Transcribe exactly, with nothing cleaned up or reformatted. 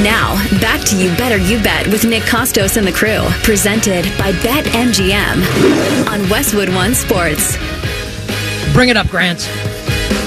Now, back to You Better You Bet with Nick Costos and the crew. Presented by BetMGM on Westwood One Sports. Bring it up, Grant.